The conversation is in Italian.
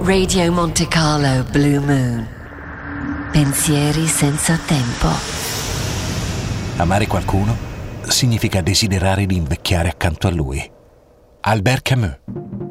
Radio Monte Carlo Blue Moon. Pensieri senza tempo. Amare qualcuno significa desiderare di invecchiare accanto a lui. Albert Camus.